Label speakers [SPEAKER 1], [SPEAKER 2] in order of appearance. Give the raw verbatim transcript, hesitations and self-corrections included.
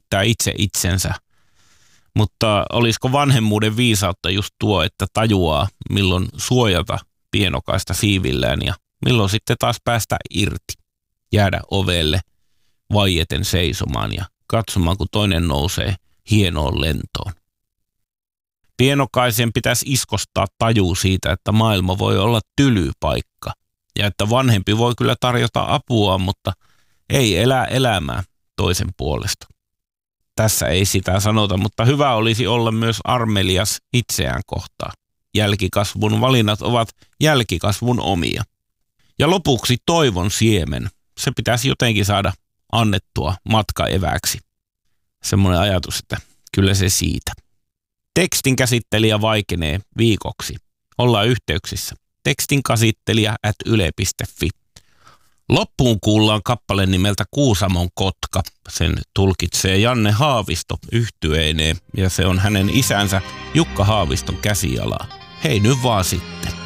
[SPEAKER 1] kehittää itse itsensä. Mutta olisiko vanhemmuuden viisautta just tuo, että tajuaa, milloin suojata pienokaista siivillään ja milloin sitten taas päästä irti, jäädä ovelle vaieten seisomaan ja katsomaan, kun toinen nousee hienoon lentoon. Pienokaisen pitäisi iskostaa tajuu siitä, että maailma voi olla tyly paikka ja että vanhempi voi kyllä tarjota apua, mutta ei elää elämää toisen puolesta. Tässä ei sitä sanota, mutta hyvä olisi olla myös armelias itseään kohtaan. Jälkikasvun valinnat ovat jälkikasvun omia. Ja lopuksi toivon siemen. Se pitäisi jotenkin saada annettua matkaeväksi. Semmoinen ajatus, että kyllä se siitä. Tekstin käsittelijä vaikenee viikoksi. Ollaan yhteyksissä. Tekstinkäsittelijä at yle piste fi. Loppuun kuullaan kappale nimeltä Kuusamon kotka. Sen tulkitsee Janne Haavisto yhtyeineen ja se on hänen isänsä Jukka Haaviston käsialaa. Hei nyt vaan sitten.